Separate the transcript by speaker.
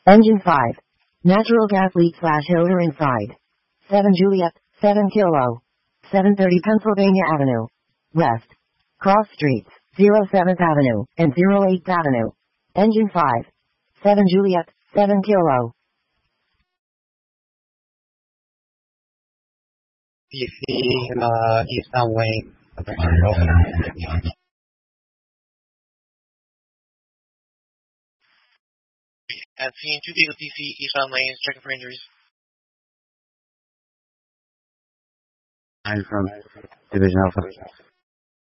Speaker 1: Engine 5. Natural gas leak / Hilder inside. 7 Juliet, 7 Kilo. 730 Pennsylvania Avenue. West. Cross Streets, 07th Avenue, and 08th Avenue. Engine 5. 7 Juliet, 7 Kilo.
Speaker 2: DC, eastbound lane.
Speaker 3: At scene 2 vehicles DC, eastbound lanes, checking for injuries.
Speaker 4: I'm from Division Alpha.